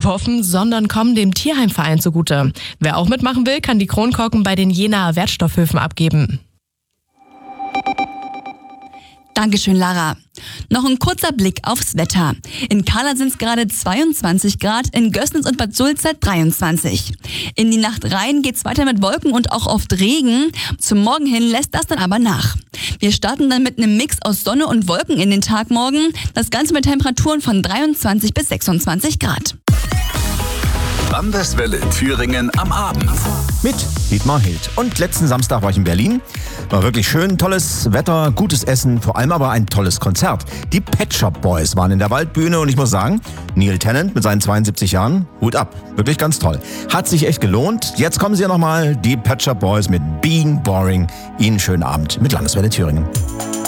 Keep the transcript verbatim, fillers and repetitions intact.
verkaufen, sondern kommen dem Tierheimverein zugute. Wer auch mitmachen will, kann die Kronkorken bei den Jenaer Wertstoffhöfen abgeben. Dankeschön, Lara. Noch ein kurzer Blick aufs Wetter. In Kahla sind es gerade zweiundzwanzig Grad, in Gößnitz und Bad Sulza dreiundzwanzig. In die Nacht rein geht's weiter mit Wolken und auch oft Regen. Zum Morgen hin lässt das dann aber nach. Wir starten dann mit einem Mix aus Sonne und Wolken in den Tag morgen. Das Ganze mit Temperaturen von dreiundzwanzig bis sechsundzwanzig Grad. Landeswelle Thüringen am Abend. Mit Dietmar Hild. Und letzten Samstag war ich in Berlin. War wirklich schön, tolles Wetter, gutes Essen, vor allem aber ein tolles Konzert. Die Pet Shop Boys waren in der Waldbühne und ich muss sagen, Neil Tennant mit seinen zweiundsiebzig Jahren, Hut ab. Wirklich ganz toll. Hat sich echt gelohnt. Jetzt kommen sie ja nochmal, die Pet Shop Boys mit Being Boring. Ihnen schönen Abend mit Landeswelle Thüringen.